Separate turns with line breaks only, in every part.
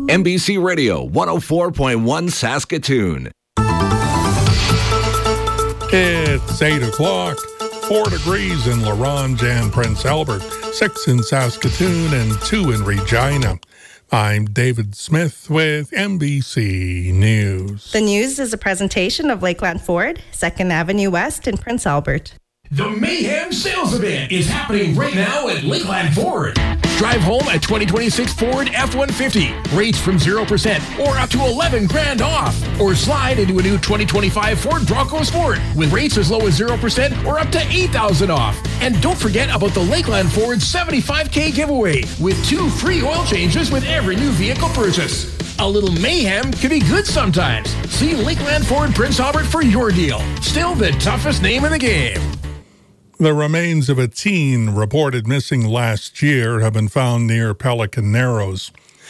MBC Radio 104.1 Saskatoon.
It's 8 o'clock. 4 degrees in La Ronge and Prince Albert, 6 in Saskatoon, and 2 in Regina. I'm David Smith with MBC News.
The news is a presentation of Lakeland Ford, 2nd Avenue West in Prince Albert.
The Mayhem Sales Event is happening right now at Lakeland Ford. Drive home a 2026 Ford F-150. Rates from 0% or up to $11,000 off. Or slide into a new 2025 Ford Bronco Sport with rates as low as 0% or up to $8,000 off. And don't forget about the Lakeland Ford $75K giveaway with 2 free oil changes with every new vehicle purchase. A little mayhem can be good sometimes. See Lakeland Ford Prince Albert for your deal. Still the toughest name in the game.
The remains of a teen reported missing last year have been found near Pelican Narrows.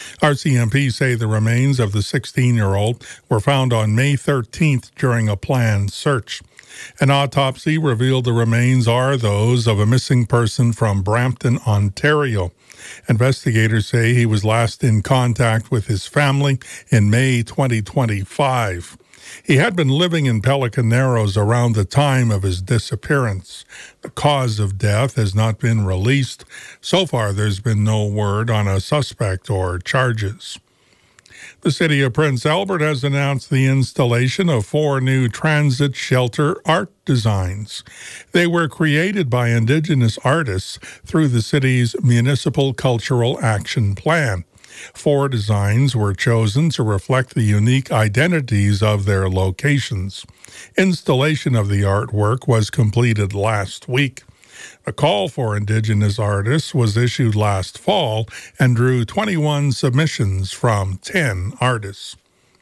RCMP say the remains of the 16-year-old were found on May 13th during a planned search. An autopsy revealed the remains are those of a missing person from Brampton, Ontario. Investigators say he was last in contact with his family in May 2025. He had been living in Pelican Narrows around the time of his disappearance. The cause of death has not been released. So far, there's been no word on a suspect or charges. The City of Prince Albert has announced the installation of 4 new transit shelter art designs. They were created by Indigenous artists through the city's Municipal Cultural Action Plan. 4 designs were chosen to reflect the unique identities of their locations. Installation of the artwork was completed last week. A call for Indigenous artists was issued last fall and drew 21 submissions from 10 artists.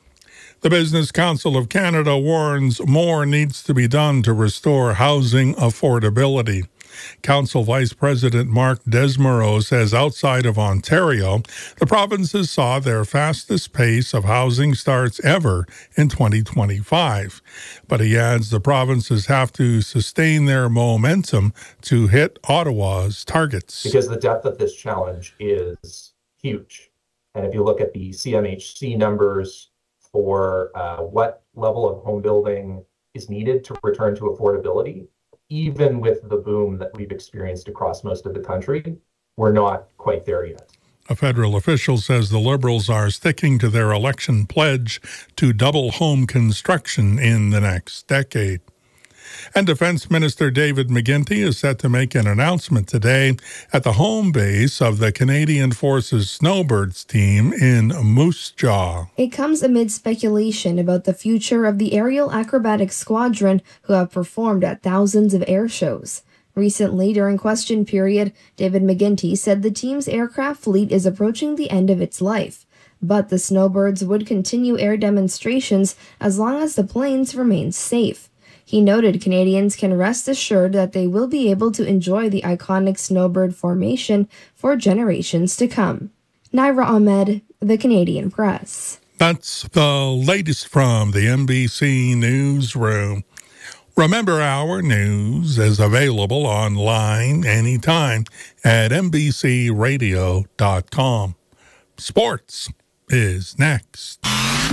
The Business Council of Canada warns more needs to be done to restore housing affordability. Council Vice President Mark Desmarais says outside of Ontario, the provinces saw their fastest pace of housing starts ever in 2025. But he adds the provinces have to sustain their momentum to hit Ottawa's targets.
Because the depth of this challenge is huge. And if you look at the CMHC numbers for what level of home building is needed to return to affordability, even with the boom that we've experienced across most of the country, we're not quite there yet.
A federal official says the Liberals are sticking to their election pledge to double home construction in the next decade. And Defense Minister David McGuinty is set to make an announcement today at the home base of the Canadian Forces Snowbirds team in Moose Jaw.
It comes amid speculation about the future of the Aerial Acrobatics Squadron, who have performed at thousands of air shows. Recently, during question period, David McGuinty said the team's aircraft fleet is approaching the end of its life. But the Snowbirds would continue air demonstrations as long as the planes remain safe. He noted Canadians can rest assured that they will be able to enjoy the iconic snowbird formation for generations to come. Naira Ahmed, The Canadian Press.
That's the latest from the MBC Newsroom. Remember, our news is available online anytime at mbcradio.com. Sports is next.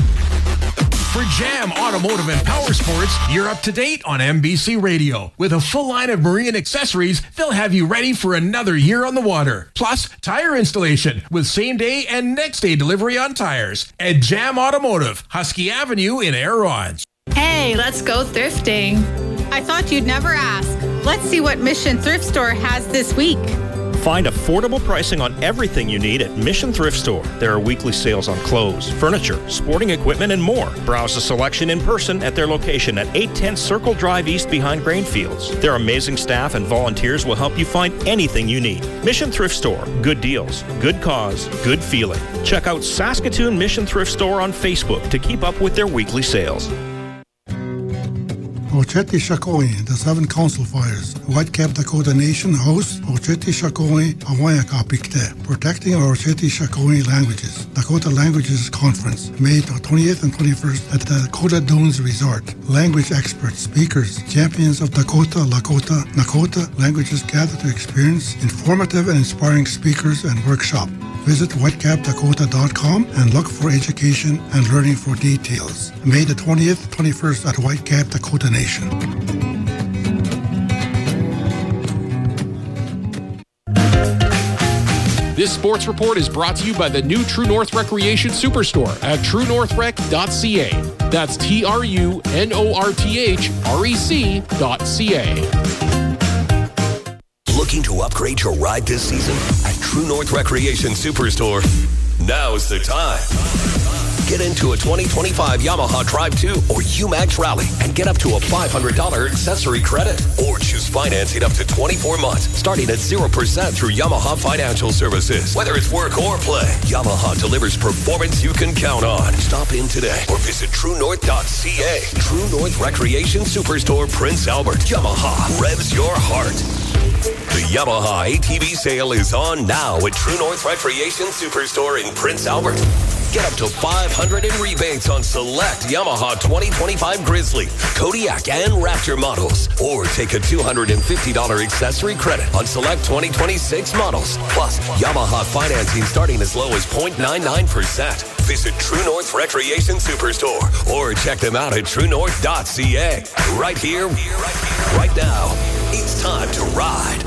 For Jam Automotive and Power Sports, you're up to date on MBC Radio. With a full line of marine accessories, they'll have you ready for another year on the water. Plus, tire installation with same-day and next-day delivery on tires. At Jam Automotive, Husky Avenue in Air Ronge.
Hey, let's go thrifting. I thought you'd never ask. Let's see what Mission Thrift Store has this week.
Find affordable pricing on everything you need at Mission Thrift Store. There are weekly sales on clothes, furniture, sporting equipment, and more. Browse the selection in person at their location at 810 Circle Drive East behind Grainfields. Their amazing staff and volunteers will help you find anything you need. Mission Thrift Store. Good deals, good cause, good feeling. Check out Saskatoon Mission Thrift Store on Facebook to keep up with their weekly sales.
Oceti Sakowin, the 7 Council Fires. Whitecap Dakota Nation hosts Oceti Sakowin Awayakapikte, protecting our Oceti Sakowin languages. Dakota Languages Conference, May 28th and 21st at the Dakota Dunes Resort. Language experts, speakers, champions of Dakota, Lakota, Nakota languages gather to experience informative and inspiring speakers and workshop. Visit whitecapdakota.com and look for education and learning for details. May the 20th, 21st at Whitecap Dakota Nation.
This sports report is brought to you by the new True North Recreation Superstore at truenorthrec.ca. That's TRUNORTHREC.ca.
Looking to upgrade your ride this season? At True North Recreation Superstore, now's the time. Get into a 2025 Yamaha Drive 2 or UMAX Rally and get up to a $500 accessory credit. Or choose financing up to 24 months, starting at 0% through Yamaha Financial Services. Whether it's work or play, Yamaha delivers performance you can count on. Stop in today or visit TrueNorth.ca. True North Recreation Superstore, Prince Albert. Yamaha revs your heart. The Yamaha ATV sale is on now at True North Recreation Superstore in Prince Albert. Get up to $500 in rebates on select Yamaha 2025 Grizzly, Kodiak, and Raptor models. Or take a $250 accessory credit on select 2026 models. Plus, Yamaha financing starting as low as 0.99%. Visit True North Recreation Superstore or check them out at TrueNorth.ca. Right here, right now. It's time to ride.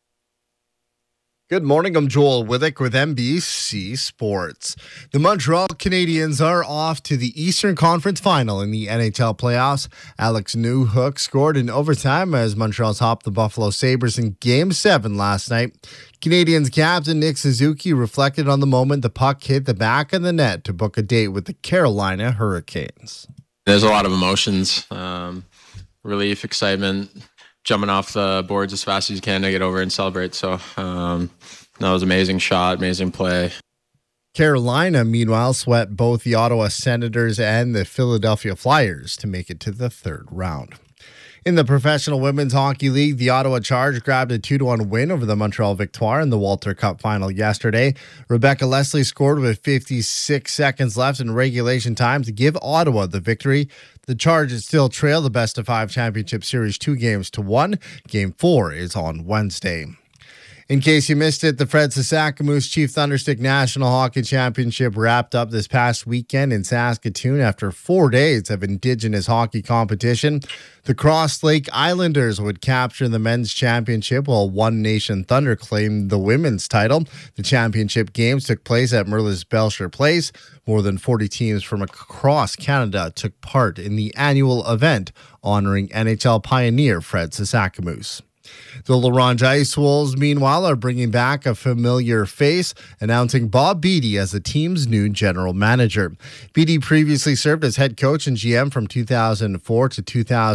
Good morning, I'm Joel Withick with NBC Sports. The Montreal Canadiens are off to the Eastern Conference Final in the NHL playoffs. Alex Newhook scored in overtime as Montreal topped the Buffalo Sabres in Game 7 last night. Canadiens captain Nick Suzuki reflected on the moment the puck hit the back of the net to book a date with the Carolina Hurricanes.
There's a lot of emotions, relief, excitement, jumping off the boards as fast as you can to get over and celebrate. So that was an amazing shot, amazing play.
Carolina, meanwhile, swept both the Ottawa Senators and the Philadelphia Flyers to make it to the third round. In the Professional Women's Hockey League, the Ottawa Charge grabbed a 2-1 win over the Montreal Victoire in the Walter Cup final yesterday. Rebecca Leslie scored with 56 seconds left in regulation time to give Ottawa the victory. The Charge still trail the best-of-5 championship series 2-1. Game 4 is on Wednesday. In case you missed it, the Fred Saskatchewan Chief Thunderstick National Hockey Championship wrapped up this past weekend in Saskatoon after 4 days of Indigenous hockey competition. The Cross Lake Islanders would capture the men's championship while One Nation Thunder claimed the women's title. The championship games took place at Merle's Belcher Place. More than 40 teams from across Canada took part in the annual event honoring NHL pioneer Fred Saskatchewan. The La Ronge Ice Wolves, meanwhile, are bringing back a familiar face, announcing Bob Beattie as the team's new general manager. Beattie previously served as head coach and GM from 2004 to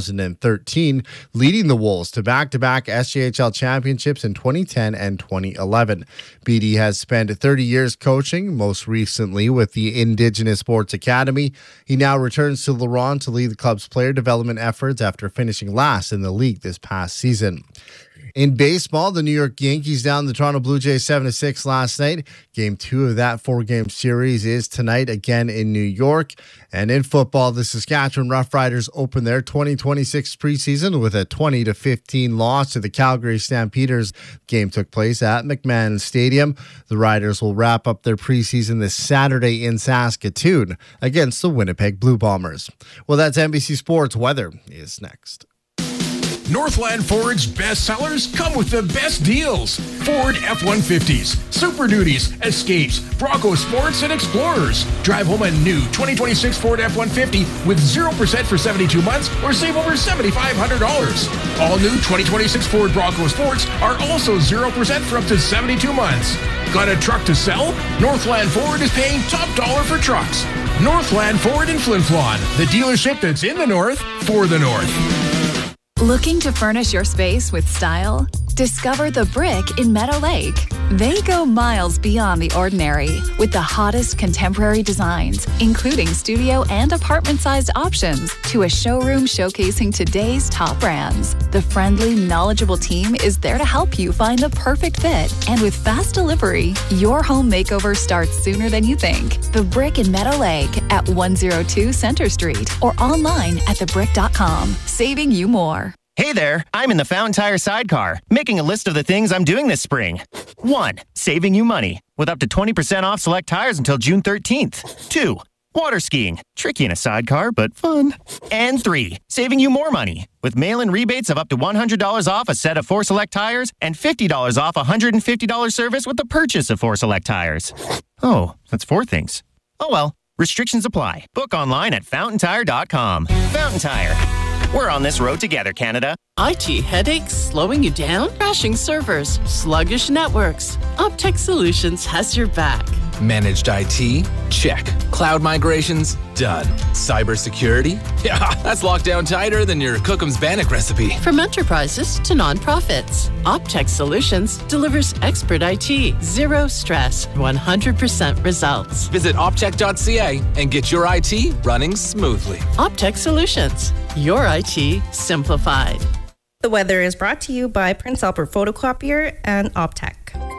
2013, leading the Wolves to back-to-back SJHL championships in 2010 and 2011. Beattie has spent 30 years coaching, most recently with the Indigenous Sports Academy. He now returns to La Ronge to lead the club's player development efforts after finishing last in the league this past season. In baseball, the New York Yankees downed the Toronto Blue Jays 7-6 last night. Game 2 of that 4-game series is tonight again in New York. And in football, the Saskatchewan Roughriders open their 2026 preseason with a 20-15 loss to the Calgary Stampeders. Game took place at McMahon Stadium. The Riders will wrap up their preseason this Saturday in Saskatoon against the Winnipeg Blue Bombers. Well, that's NBC Sports. Weather is next.
Northland Ford's best sellers come with the best deals. Ford F-150s, Super Duties, Escapes, Bronco Sports, and Explorers. Drive home a new 2026 Ford F-150 with 0% for 72 months or save over $7,500. All new 2026 Ford Bronco Sports are also 0% for up to 72 months. Got a truck to sell? Northland Ford is paying top dollar for trucks. Northland Ford in Flin Flon, the dealership that's in the North for the North.
Looking to furnish your space with style? Discover The Brick in Meadow Lake. They go miles beyond the ordinary with the hottest contemporary designs, including studio and apartment-sized options, to a showroom showcasing today's top brands. The friendly, knowledgeable team is there to help you find the perfect fit. And with fast delivery, your home makeover starts sooner than you think. The Brick in Meadow Lake at 102 Center Street or online at thebrick.com, saving you more.
Hey there, I'm in the Fountain Tire sidecar, making a list of the things I'm doing this spring. 1. Saving you money. with up to 20% off select tires until June 13th. 2. Water skiing. Tricky in a sidecar, but fun. And 3. Saving you more money with mail-in rebates of up to $100 off a set of 4 Select tires and $50 off a $150 service with the purchase of 4 Select tires. Oh, that's 4 things. Oh well, restrictions apply. Book online at fountaintire.com. Fountain Tire. We're on this road together, Canada.
IT headaches slowing you down? Crashing servers, sluggish networks. Optech Solutions has your back.
Managed IT? Check. Cloud migrations? Done. Cybersecurity? Yeah, that's locked down tighter than your Cookham's Bannock recipe.
From enterprises to nonprofits, Optech Solutions delivers expert IT, zero stress, 100% results.
Visit optech.ca and get your IT running smoothly.
Optech Solutions, your IT simplified.
The weather is brought to you by Prince Albert Photocopier and Optech.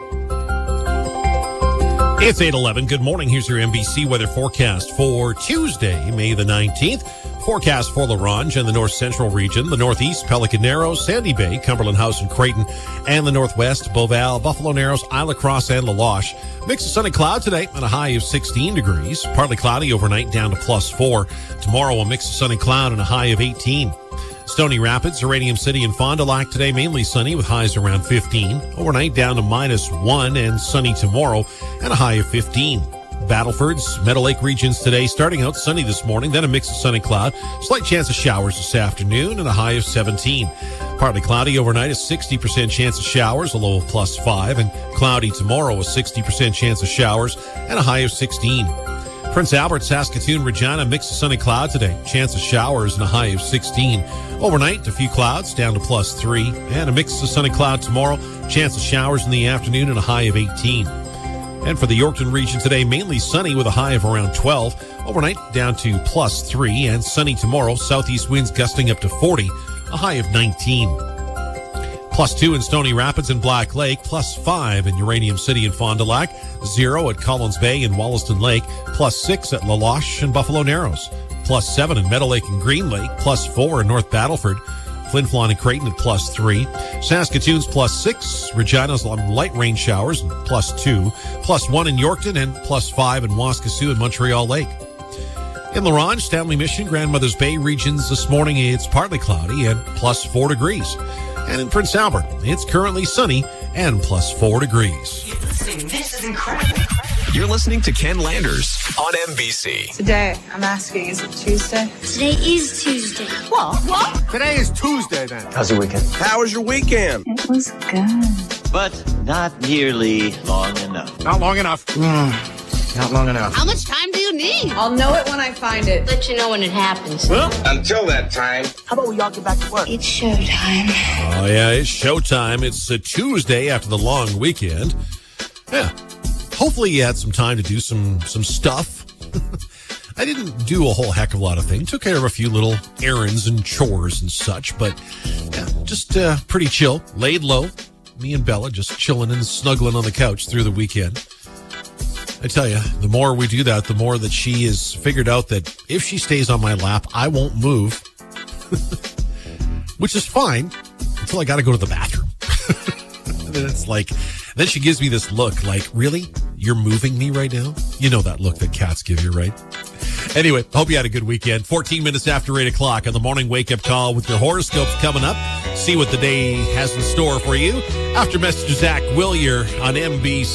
It's 8:11. Good morning. Here's your NBC weather forecast for Tuesday, May the 19th. Forecast for La Ronge and the north central region, the northeast, Pelican Narrows, Sandy Bay, Cumberland House and Creighton, and the northwest, Beauval, Buffalo Narrows, Isla Crosse, and La Loche. Mix of sun and cloud today and a high of 16 degrees. Partly cloudy overnight down to +4. Tomorrow a mix of sun and cloud and a high of 18. Stony Rapids, Uranium City, and Fond du Lac today mainly sunny with highs around 15. Overnight down to -1 and sunny tomorrow and a high of 15. Battleford's Meadow Lake regions today starting out sunny this morning, then a mix of sun and cloud. Slight chance of showers this afternoon and a high of 17. Partly cloudy overnight, a 60% chance of showers, a low of +5, and cloudy tomorrow, a 60% chance of showers and a high of 16. Prince Albert, Saskatoon, Regina, mix of sun and cloud today. Chance of showers and a high of 16. Overnight, a few clouds down to +3. And a mix of sun and cloud tomorrow. Chance of showers in the afternoon and a high of 18. And for the Yorkton region today, mainly sunny with a high of around 12. Overnight, down to +3. And sunny tomorrow. Southeast winds gusting up to 40. A high of 19. +2 in Stony Rapids and Black Lake, +5 in Uranium City and Fond du Lac, 0 at Collins Bay and Wollaston Lake, +6 at La Loche and Buffalo Narrows, +7 in Meadow Lake and Green Lake, +4 in North Battleford, Flin Flon and Creighton at +3, Saskatoon's +6, Regina's light rain showers, +2, +1 in Yorkton, and +5 in Waskesiu and Montreal Lake. In La Ronge, Stanley Mission, Grandmother's Bay regions this morning, it's partly cloudy and +4 degrees. And in Prince Albert, it's currently sunny and +4 degrees.
This is incredible. You're listening to Ken Landers on NBC.
Today, I'm asking, is it Tuesday?
Today is Tuesday.
What?
Today is Tuesday, then.
How's your weekend?
How was your weekend?
It was good.
But not nearly long enough.
Not long enough.
Not long enough.
How much time do you need?
I'll know it when I find it.
Let you know when it happens.
Well, until that time, how about we all get back to work?
It's showtime.
Oh, yeah, it's showtime. It's a Tuesday after the long weekend. Yeah. Hopefully you had some time to do some stuff. I didn't do a whole heck of a lot of things. Took care of a few little errands and chores and such, but yeah, just pretty chill. Laid low. Me and Bella just chilling and snuggling on the couch through the weekend. I tell you, the more we do that, the more that she has figured out that if she stays on my lap, I won't move. Which is fine until I got to go to the bathroom. And it's like, then she gives me this look like, really? You're moving me right now? You know that look that cats give you, right? Anyway, hope you had a good weekend. 14 minutes after 8 o'clock on the morning wake-up call with your horoscopes coming up. See what the day has in store for you. After Mr. Zach Willier on NBC.